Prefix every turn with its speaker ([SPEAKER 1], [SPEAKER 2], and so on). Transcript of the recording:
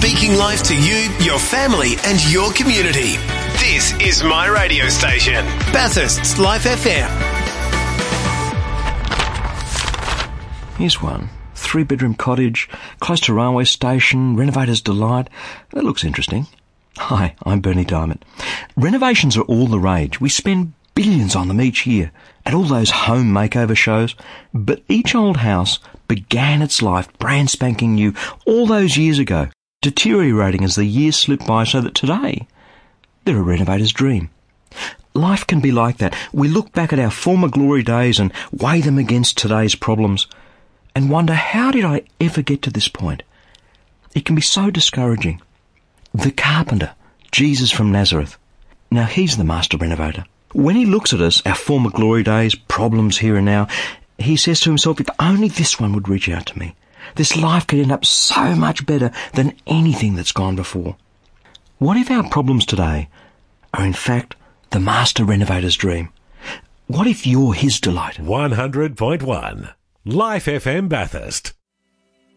[SPEAKER 1] speaking life to you, your family and your community. This is my radio station, Bathurst's Life FM.
[SPEAKER 2] Here's one. 3-bedroom cottage, close to railway station, renovator's delight. That looks interesting. Hi, I'm Bernie Diamond. Renovations are all the rage. We spend billions on them each year at all those home makeover shows. But each old house began its life brand spanking new all those years ago, deteriorating as the years slip by so that today they're a renovator's dream. Life can be like that. We look back at our former glory days and weigh them against today's problems and wonder, how did I ever get to this point? It can be so discouraging. The carpenter, Jesus from Nazareth. Now he's the master renovator. When he looks at us, our former glory days, problems here and now, he says to himself, if only this one would reach out to me, this life could end up so much better than anything that's gone before. What if our problems today are in fact the master renovator's dream? What if you're his delight?
[SPEAKER 3] 100.1 Life FM Bathurst.